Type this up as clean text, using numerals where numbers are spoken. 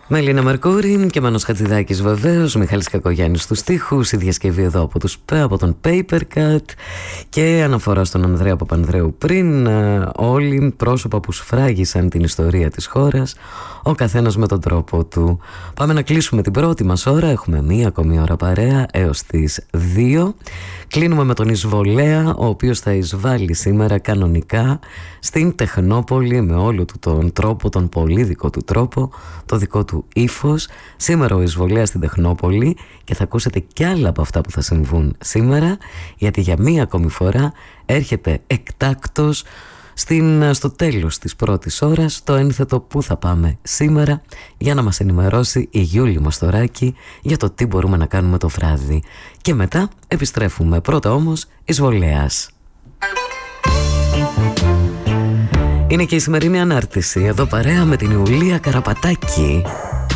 Μελίνα Μερκούρη και Μάνος Χατζηδάκης βεβαίως, Μιχάλης Κακογιάννης στους στίχους, η διασκευή εδώ από τον Papercut και αναφορά στον Ανδρέα Παπανδρέου πριν, όλοι πρόσωπα που σφράγισαν την ιστορία της χώρας, ο καθένας με τον τρόπο του. Πάμε να κλείσουμε την πρώτη μας ώρα, έχουμε μία ακόμη ώρα παρέα έως τις 2. Κλείνουμε με τον Εισβολέα, ο οποίος θα εισβάλλει σήμερα κανονικά στην Τεχνόπολη με όλο του τον τρόπο, τον πολύ δικό του τρόπο, το δικό του ύφος. Σήμερα ο Εισβολέας στην Τεχνόπολη και θα ακούσετε κι άλλα από αυτά που θα συμβούν σήμερα, γιατί για μία ακόμη φορά έρχεται εκτάκτος στο τέλος της πρώτης ώρας το ένθετο που θα πάμε σήμερα για να μας ενημερώσει η Γιούλη Μαστοράκη για το τι μπορούμε να κάνουμε το βράδυ. Και μετά επιστρέφουμε. Πρώτα όμως Εισβολέας. Είναι και η σημερινή ανάρτηση εδώ παρέα με την Ιουλία Καραπατάκη.